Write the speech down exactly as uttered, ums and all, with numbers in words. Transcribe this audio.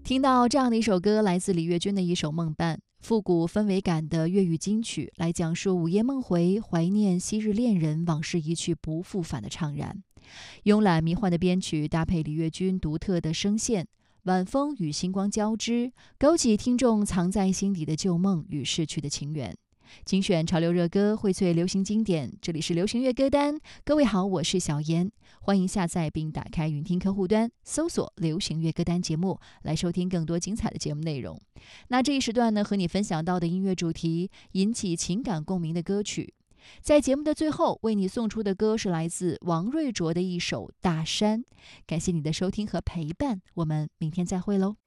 听到这样的一首歌，来自李月君的一首《梦伴》，复古氛围感的粤语金曲，来讲述午夜梦回，怀念昔日恋人，往事一去不复返的怅然。慵懒迷幻的编曲搭配李月君独特的声线，晚风与星光交织，勾起听众藏在心底的旧梦与逝去的情缘。精选潮流热歌，荟萃流行经典，这里是流行乐歌单。各位好，我是小妍，欢迎下载并打开云听客户端，搜索流行乐歌单节目，来收听更多精彩的节目内容。那这一时段呢，和你分享到的音乐主题，引起情感共鸣的歌曲。在节目的最后，为你送出的歌是来自王瑞卓的一首《大山》。感谢你的收听和陪伴，我们明天再会喽。